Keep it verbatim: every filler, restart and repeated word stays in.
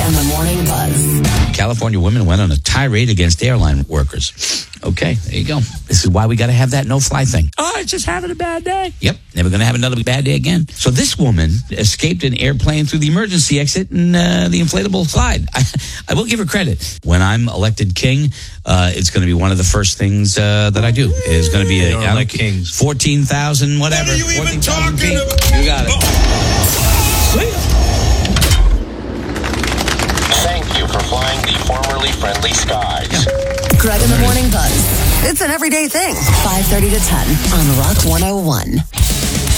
and the Morning Buzz. California women went on a tirade against airline workers. Okay, there you go. This is why we got to have that no-fly thing. Oh, it's just having a bad day. Yep, never going to have another bad day again. So this woman escaped an airplane through the emergency exit and uh, the inflatable slide. I, I will give her credit. When I'm elected king, uh, it's going to be one of the first things uh, that I do. It's going to be a, like kings. fourteen thousand, whatever. What are you even talking feet. about? You got it. Thank you for flying the formerly friendly skies. Yeah. Greg in the Morning Buzz. It's an everyday thing. five thirty to ten on Rock one oh one.